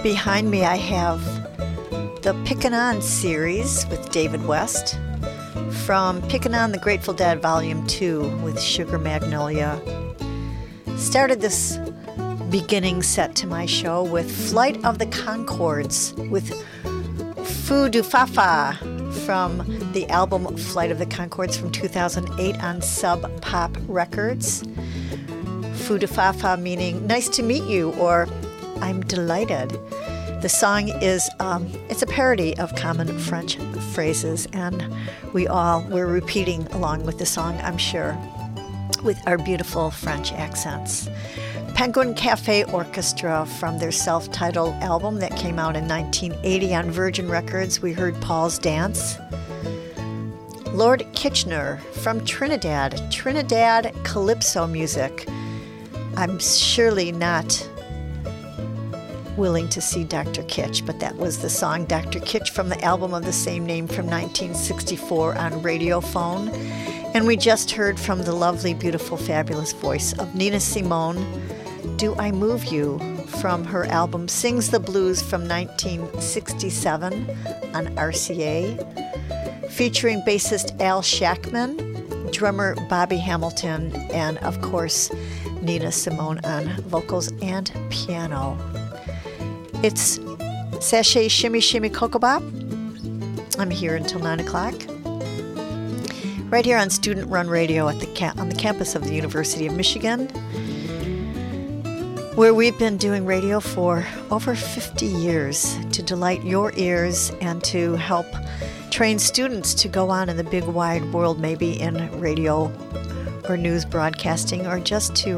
Behind me I have the Pickin' On series with David West from Pickin' On the Grateful Dead Volume 2 with Sugar Magnolia. Started this beginning set to my show with Flight of the Conchords with Foo Du Fa Fa from the album Flight of the Conchords from 2008 on Sub Pop Records. Foo Du Fa Fa meaning nice to meet you or I'm delighted. The song is, it's a parody of common French phrases, and we're repeating along with the song, I'm sure, with our beautiful French accents. Penguin Cafe Orchestra from their self-titled album that came out in 1980 on Virgin Records, we heard Paul's Dance. Lord Kitchener from Trinidad Calypso music. I'm surely not willing to see Dr. Kitch, but that was the song Dr. Kitch from the album of the same name from 1964 on Radiophone. And we just heard from the lovely, beautiful, fabulous voice of Nina Simone, Do I Move You, from her album Sings the Blues from 1967 on RCA, featuring bassist Al Shackman, drummer Bobby Hamilton, and of course, Nina Simone on vocals and piano. It's Sachet Shimmy Shimmy Cocoa Bop. I'm here until 9 o'clock. Right here on Student Run Radio on the campus of the University of Michigan, where we've been doing radio for over 50 years to delight your ears and to help train students to go on in the big wide world, maybe in radio or news broadcasting, or just to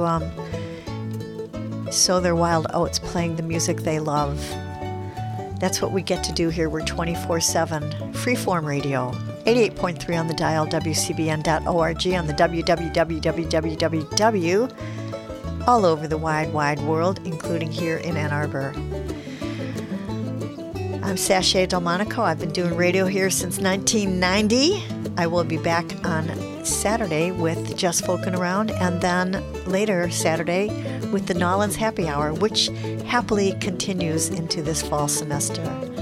sow their wild oats playing the music they love. That's what we get to do here. We're 24/7 freeform radio, 88.3 on the dial, WCBN.org on the www, all over the wide, wide world, including here in Ann Arbor. I'm Sashay Delmonico. I've been doing radio here since 1990. I will be back on Saturday with Just Folkin' Around, and then later Saturday with the Nolans Happy Hour, which happily continues into this fall semester.